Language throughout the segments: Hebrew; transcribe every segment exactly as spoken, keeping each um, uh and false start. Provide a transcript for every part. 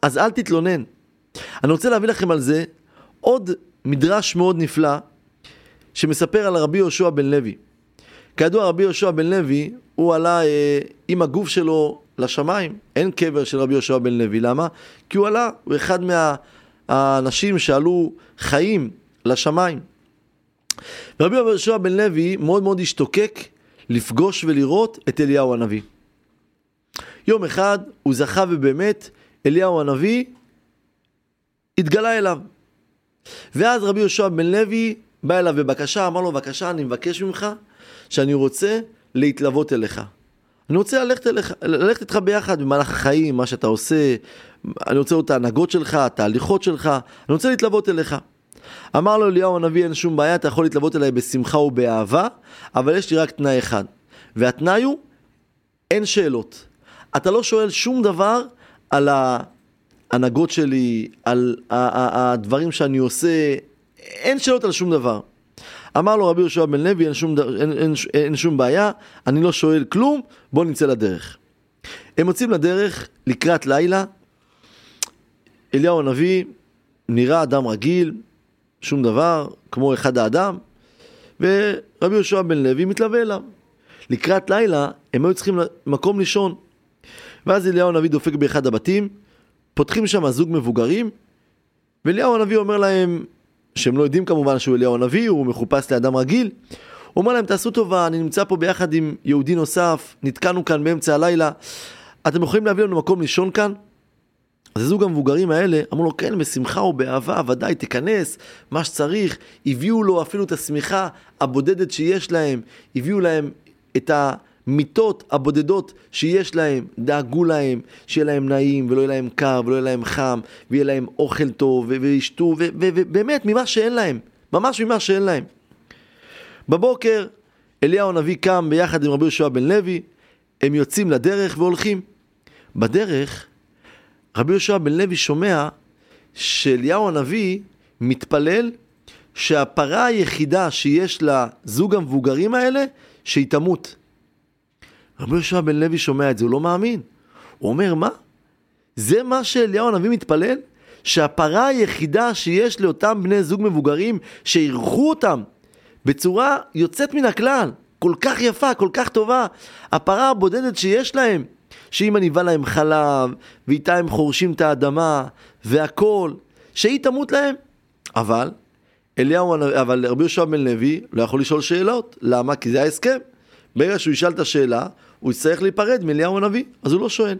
אז אל תתלונן. אני רוצה להביא לכם על זה עוד מדרש מאוד נפלא, שמספר על רבי יהושע בן לוי. כידוע רבי יהושע בן לוי, הוא עלה אה, עם הגוף שלו לשמיים. אין קבר של רבי יהושע בן לוי. למה? כי הוא עלה, הוא אחד מהאנשים שעלו חיים לשמיים. ורבי יהושע בן לוי מאוד מאוד השתוקק לפגוש ולראות את אליהו הנביא. יום אחד הוא זכה ובאמת אליהו הנביא התגלה אליו. ואז רבי יהושע בן לוי בא אליו בבקשה, אמר לו, בבקשה, אני מבקש ממך שאני רוצה להתלוות אליך. אני רוצה ללכת, אליך, ללכת איתך ביחד במהלך החיים, מה שאתה עושה, אני רוצה לראות את ההנהגות שלך, את ההליכות שלך, אני רוצה להתלוות אליך. אמר לו אליהו הנביא, אין שום בעיה, אתה יכול להתלוות אליי בשמחה ובאהבה, אבל יש לי רק תנאי אחד. והתנאי הוא, אין שאלות. אתה לא שואל שום דבר על ההנהגות שלי, על הדברים שאני עושה, אין שאלות על שום דבר. אמר לו רבי יהושע בן לוי, אין שום, אין, אין, אין שום בעיה, אני לא שואל כלום, בוא נצא לדרך. הם יוצאים לדרך לקראת לילה, אליהו הנביא נראה אדם רגיל, שום דבר, כמו אחד האדם, ורבי יהושע בן לוי מתלווה אליו. לקראת לילה, הם היו צריכים מקום לישון. ואז אליהו הנביא דופק באחד הבתים, פותחים שם זוג מבוגרים, ואליהו הנביא אומר להם, שהם לא יודעים כמובן שהוא אליהו הנביא, הוא מחופש לאדם רגיל, הוא אומר להם, תעשו טובה, אני נמצא פה ביחד עם יהודי נוסף, נתקענו כאן באמצע הלילה, אתם יכולים להביא לנו מקום לישון כאן? אז זוג המבוגרים האלה אמרו לו, כן, בשמחה ובאהבה, ודאי, תיכנס, מה שצריך. הביאו לו אפילו את השמיכה הבודדת שיש להם, הביאו להם את המיטות הבודדות שיש להם, דאגו להם, שיהיה להם נעים, ולא יהיה להם קר, ולא יהיה להם חם, ויהיה להם אוכל טוב, וישתו, ובאמת, ממה שאין להם, ממש ממה שאין להם. בבוקר, אליהו הנביא קם ביחד עם רבי יהושע בן לוי, הם יוצאים לדרך והולכים. בדרך, רבי יהושע בן לוי שומע שאליהו הנביא מתפלל שהפרה היחידה שיש לזוג המבוגרים האלה, שהיא תמות. רבי יהושע בן לוי שומע את זה, הוא לא מאמין. הוא אומר, מה? זה מה שאליהו הנביא מתפלל? שהפרה היחידה שיש לאותם בני זוג מבוגרים, שירחו אותם בצורה יוצאת מן הכלל, כל כך יפה, כל כך טובה, הפרה הבודדת שיש להם, שהיא מניבה להם חלב, ואיתה הם חורשים את האדמה, והכל, שהיא תמות להם. אבל, אליהו, אבל רבי יהושע בן לוי לא יכול לשאול שאלות. למה? כי זה ההסכם. ברגע שהוא ישאל את השאלה, הוא יצטרך להיפרד מאליהו הנביא, אז הוא לא שואל.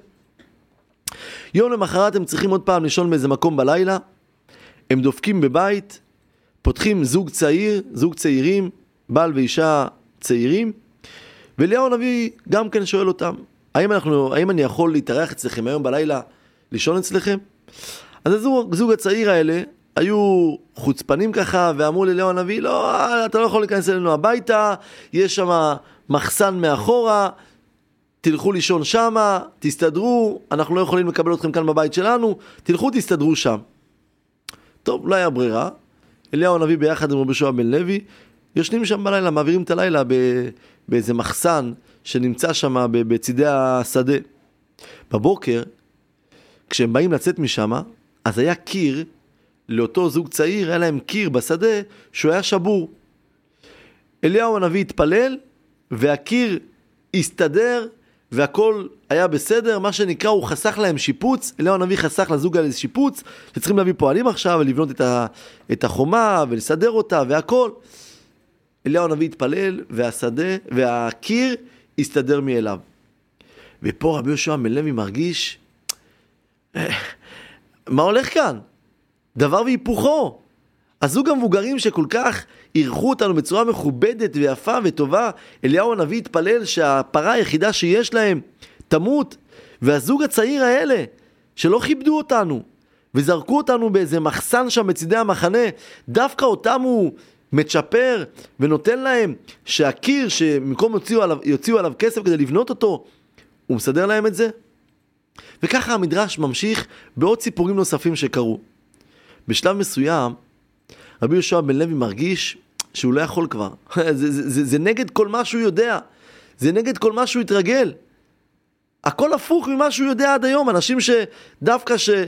יום למחרת הם צריכים עוד פעם לישון באיזה מקום בלילה, הם דופקים בבית, פותחים זוג צעיר, זוג צעירים, בעל ואישה צעירים, ואליהו הנביא גם כן שואל אותם, האם, אנחנו, האם אני יכול להתארח אצלכם היום בלילה, לישון אצלכם? אז הזוג, זוג הצעיר האלה היו חוצפנים ככה, ואמרו לאליהו הנביא, לא, אתה לא יכול להיכנס אלינו הביתה, יש שם מחסן מאחורה, תלכו לישון שם, תסתדרו, אנחנו לא יכולים לקבל אתכם כאן בבית שלנו, תלכו תסתדרו שם. טוב, לא היה ברירה, אליהו הנביא ביחד עם רבי יהושע בן לוי, יושנים שם בלילה, מעבירים את הלילה באיזה מחסן שנמצא שם בצידי השדה. בבוקר, כשהם באים לצאת משם, אז היה קיר, לאותו זוג צעיר, היה להם קיר בשדה שהוא היה שבור. אליהו הנביא התפלל, והקיר הסתדר, והכל היה בסדר, מה שנקרא, הוא חסך להם שיפוץ, אליהו הנביא חסך לזוג על איזה שיפוץ, וצריכים להביא פועלים עכשיו, ולבנות את, ה, את החומה, ולסדר אותה, והכל. אליהו הנביא התפלל, והשדה, והקיר הסתדר מאליו. ופה רבי יהושע בן לוי מרגיש, מה הולך כאן? דבר והיפוכו. הזוג המבוגרים שכל כך עירכו אותנו בצורה מכובדת ויפה וטובה, אליהו הנביא התפלל שהפרה היחידה שיש להם תמות, והזוג הצעיר האלה שלא כיבדו אותנו וזרקו אותנו באיזה מחסן שם בצדי המחנה, דווקא אותם הוא מצ'פר ונותן להם שהקיר שמקום יוציאו עליו, יוציאו עליו כסף כדי לבנות אותו, הוא מסדר להם את זה. וככה המדרש ממשיך בעוד סיפורים נוספים שקרו. בשלב מסוים רבי יהושע בן לוי מרגיש שהוא לא יכול כבר. זה, זה, זה, זה נגד כל מה שהוא יודע. זה נגד כל מה שהוא התרגל. הכל הפוך ממה שהוא יודע עד היום. אנשים שדווקא